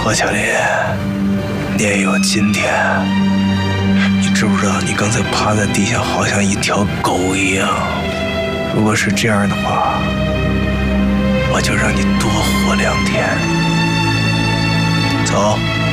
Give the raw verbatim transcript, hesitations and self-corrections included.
何巧林，你也有今天。你知不知道，你刚才趴在地下好像一条狗一样？如果是这样的话，我就让你多活两天。走。